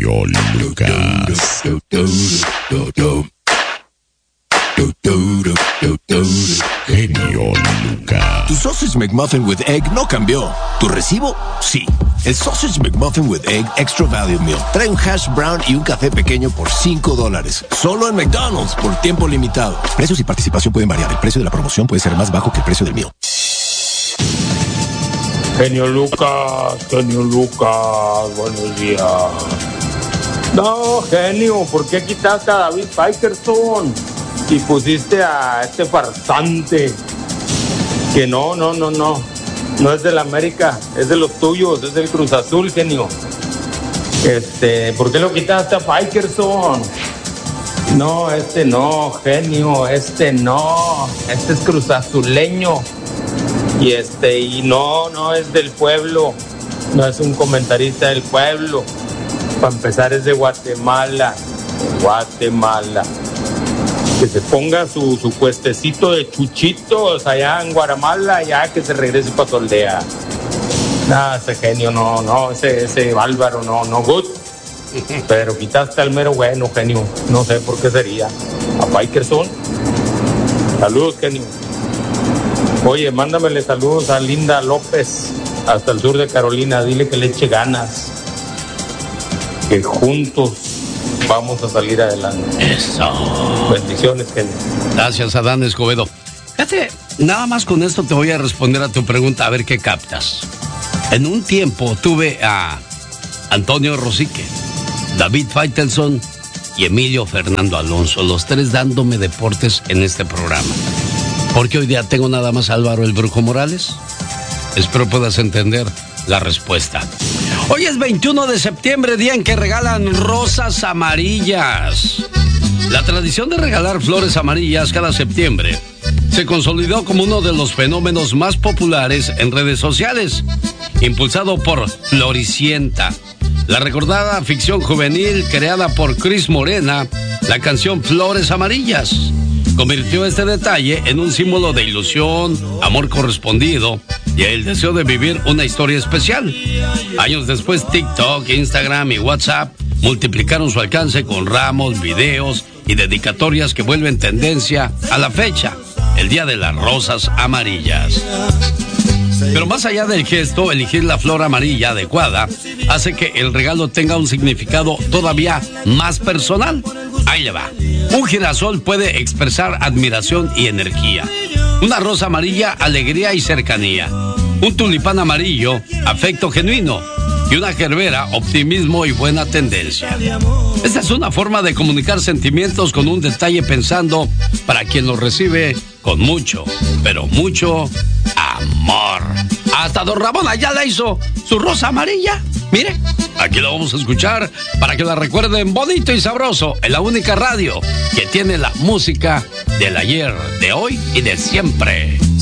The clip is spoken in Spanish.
Genio Lucas. Genio Lucas. Tu Sausage McMuffin with Egg no cambió. ¿Tu recibo? Sí. El Sausage McMuffin with Egg Extra Value Meal trae un hash brown y un café pequeño por $5. Solo en McDonald's por tiempo limitado. Precios y participación pueden variar. El precio de la promoción puede ser más bajo que el precio del meal. Genio Lucas, buenos días. No, genio, ¿por qué quitaste a David Faitelson y pusiste a este farsante? Que no es del América, es de los tuyos, es del Cruz Azul, genio. ¿Por qué lo quitaste a Faitelson? No, genio, no, este es Cruz Azuleño. Y no es del pueblo, no es un comentarista del pueblo. Para empezar es de Guatemala. Que se ponga su puestecito de chuchitos allá en Guatemala, ya que se regrese para su aldea. Ese genio ese bárbaro no good. Pero quitaste al mero bueno, genio. No sé por qué sería. A Faitelson. Saludos, genio. Oye, mándamele saludos a Linda López, hasta el sur de Carolina. Dile que le eche ganas, que juntos vamos a salir adelante. Eso. Bendiciones, genio. Gracias, Adán Escobedo. Fíjate, nada más con esto te voy a responder a tu pregunta, a ver qué captas. En un tiempo tuve a Antonio Rosique, David Faitelson y Emilio Fernando Alonso, los tres dándome deportes en este programa. ¿Por qué hoy día tengo nada más a Álvaro el Brujo Morales? Espero puedas entender la respuesta. Hoy es 21 de septiembre, día en que regalan rosas amarillas. La tradición de regalar flores amarillas cada septiembre se consolidó como uno de los fenómenos más populares en redes sociales, impulsado por Floricienta, la recordada ficción juvenil creada por Cris Morena. La canción Flores Amarillas convirtió este detalle en un símbolo de ilusión, amor correspondido y el deseo de vivir una historia especial. Años después, TikTok, Instagram y WhatsApp multiplicaron su alcance con ramos, videos y dedicatorias que vuelven tendencia a la fecha, el Día de las Rosas Amarillas. Pero más allá del gesto, elegir la flor amarilla adecuada hace que el regalo tenga un significado todavía más personal. Ahí le va. Un girasol puede expresar admiración y energía. Una rosa amarilla, alegría y cercanía. Un tulipán amarillo, afecto genuino. Y una gerbera, optimismo y buena tendencia. Esta es una forma de comunicar sentimientos con un detalle pensando para quien lo recibe con mucho, pero mucho amor. Hasta don Ramón Ayala hizo su rosa amarilla. Mire, aquí lo vamos a escuchar para que la recuerden bonito y sabroso en la única radio que tiene la música del ayer, de hoy y de siempre.